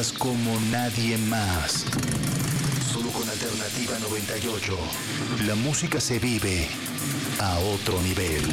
Como nadie más. Solo con Alternativa 98. La música se vive a otro nivel.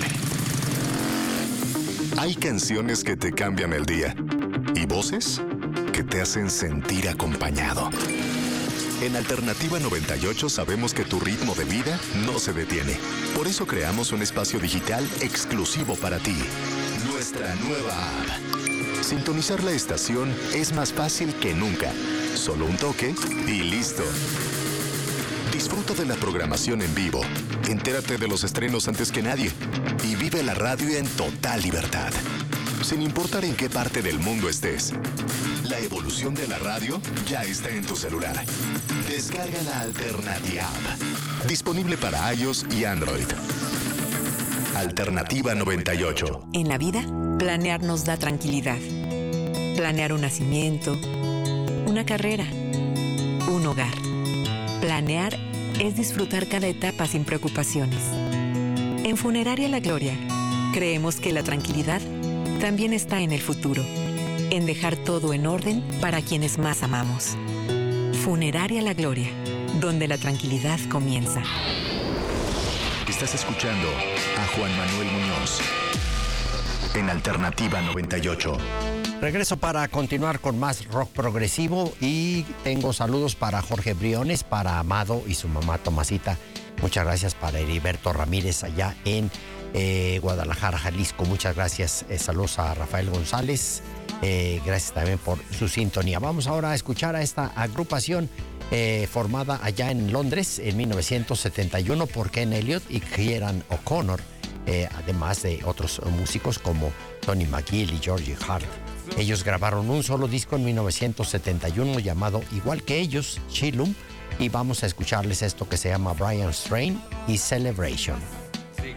Hay canciones que te cambian el día y voces que te hacen sentir acompañado. En Alternativa 98 sabemos que tu ritmo de vida no se detiene. Por eso creamos un espacio digital exclusivo para ti. Nuestra nueva app. Sintonizar la estación es más fácil que nunca. Solo un toque y listo. Disfruta de la programación en vivo. Entérate de los estrenos antes que nadie. Y vive la radio en total libertad. Sin importar en qué parte del mundo estés. La evolución de la radio ya está en tu celular. Descarga la Alternativa App. Disponible para iOS y Android. Alternativa 98. En la vida, planear nos da tranquilidad. Planear un nacimiento, una carrera, un hogar. Planear es disfrutar cada etapa sin preocupaciones. En Funeraria La Gloria, creemos que la tranquilidad también está en el futuro, en dejar todo en orden para quienes más amamos. Funeraria La Gloria, donde la tranquilidad comienza. Estás escuchando a Juan Manuel Muñoz en Alternativa 98. Regreso para continuar con más rock progresivo y tengo saludos para Jorge Briones, para Amado y su mamá Tomasita. Muchas gracias para Heriberto Ramírez allá en Guadalajara, Jalisco. Muchas gracias. Saludos a Rafael González. Gracias también por su sintonía. Vamos ahora a escuchar a esta agrupación formada allá en Londres en 1971 por Ken Elliott y Kieran O'Connor, además de otros músicos como Tony McGill y Georgie Hart. Ellos grabaron un solo disco en 1971 llamado igual que ellos, Chillum, y vamos a escucharles esto que se llama Brian's Train y Celebration.